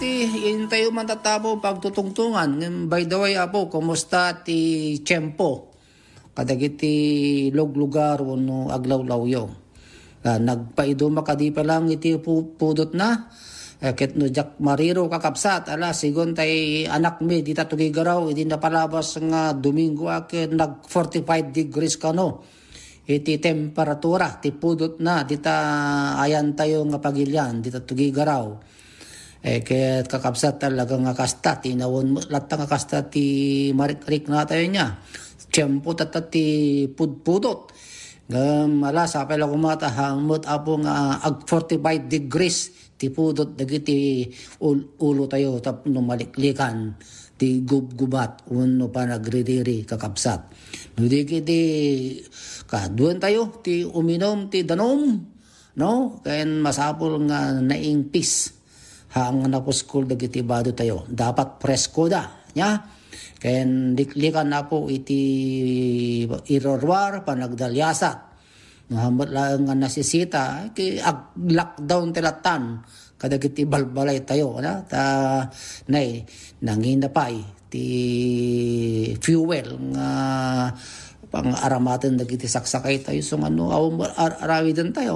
Yun tayo man tatabo pagtutungtungan. By the way, apo, kumusta ti Tiyempo? Kadagiti luglugar no aglawlaw yo. Nagpaido makadi pa lang iti pudot na. Ket no Jack Mariro kakapsat. Sigon tay anak mi, di tatugigaraw, hindi na palabas nga Domingo akin nag 45 degrees kano. Iti temperatura, ti pudot na, dita ayan tayo nga pagilyan, dita tugigaraw. Kaya kakapsat talaga nga kasta, tinawon lahat nga kasta ti marik-rik na tayo niya. Tiyempo ti pudpudot. Mala, sapay lang kumata, hangmut apo nga ag 45 degrees, ti pudot, dagiti ulo tayo, tap numaliklikan, ti gubgubat, uno pa nagririri kakapsat. Nudikiti, kaduan tayo, ti uminom, ti danom, no? Kaya masapol nga naingpis. Hang napuskol dagiti bado tayo. Dapat presko da. Nya? Kaya liklikan na po iti irorwar panagdalyasat. Nahamot lang nga nasisita. Lockdown tilatan. Kadagiti balbalay tayo. Nay, nanginapay. Ti fuel nga pang aramatan dagiti saksakay tayo. So arawidan tayo.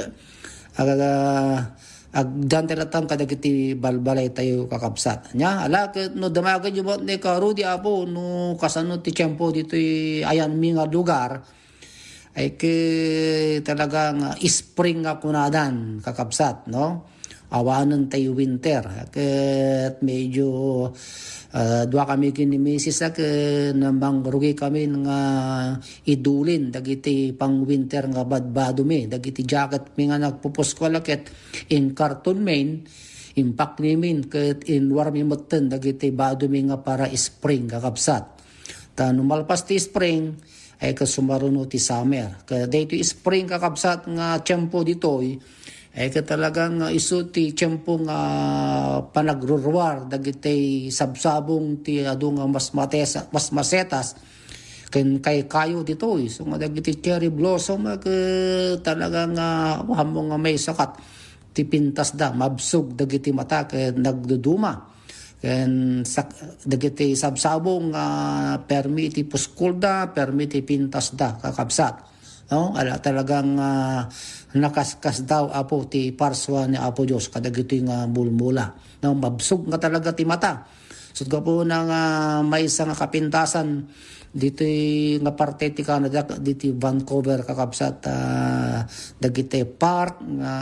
Agdan talatang kadagiti balbalay tayo kakapsat. Nya, no damagan yung bot ni Karudi apo, no kasano ti Tiyempo dito ayan mga lugar, ay talagang spring nga kunadan kakapsat, no? Awanan tayo winter. Ket medyo dua kami kini misis nambang rugi kami nga idulin dagiti pang winter nga badbadumi dagiti jacket mi nga nagpupusko ket in carton main impact nimin ket in warmi motten dagiti badumi nga para spring kakapsat. Ta numalpas ti spring ay kasumaruno ti summer. Kaya dito spring kakapsat nga Tiyempo ditoy ay talagang isu ti Tiyempo nga panagrurwar dagiti sabsabong ti adu nga mas masetas kay kayo dito so nga dagiti cherry blossom talagang hamong nga may sakat ti pintas da mabsog dagiti mata kay nagduduma ken dagiti sabsabong permi ti puskol da permi ti pintas da kakabsat. No, talagang nakaskas daw apo ti parswa ni Apo Dios kadagiti nga mulmula. No, mabsog nga talaga ti mata. So po nang may isang kapintasan dito nga parte ti Canada dito Vancouver kakabsat dagiti park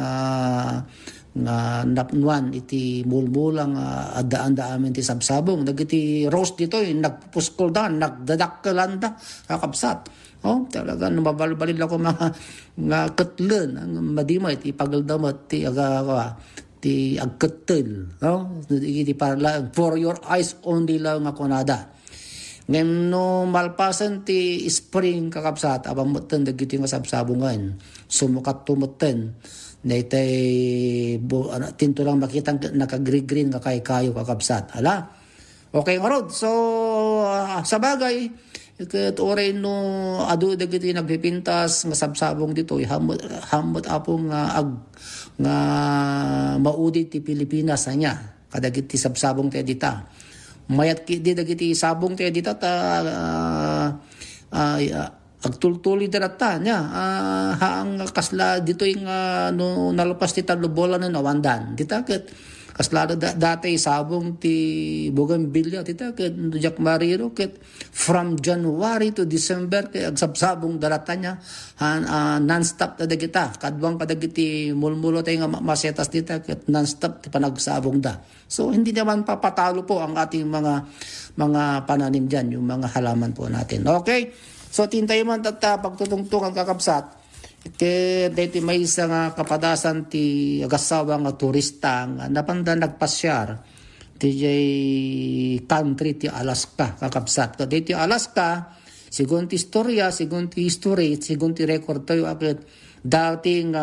nga napnuan iti mulmula nga adaan-daamin ti sabsabong dagiti rose dito nagpuskol da nagdadakkelan da kakabsat. Talaga mabalbalil ako mga ketlen ang madimay ti pagaldamot ti ti agketel ti para for your eyes only lang nga kunada. Ngem no malpasan ti spring kakabsat abang motten dagiti nga sabsabungan sumukat tumotten daytay tinto lang makitang nakagreen nga kay-kayo kakabsat. Okay nga rod. So sa bagay ket oray no adu dagiti nagpipintas nga sabsabong dito hamot apong nga maudit ti Pilipinas anya kadagiti sabsabong ti dita mayat di dagiti sabong ti dita agtultuli dirata nya haang kasla dito nga no nalpas ti talubolan na nawandan dita ket kasla dati sabong ti Bougainvillea tita ket Jack Mariro ket from January to December ket agsabsabong darata nya non-stop ta dagita kadwang kadagiti mulmulo tay nga masetas dita ket non-stop ti panagsabong da. So hindi naman papatalo po ang ating mga pananim diyan yung mga halaman po natin. Okay? So tintayo man pagtutungtungan kakabsat dito may isa nga kapadasan ti agasawa nga turista nga napanda nagpasyar ti country ti Alaska kakabsat. Dito Alaska sigun ti istorya sigun ti history sigun ti record tayo akit dati nga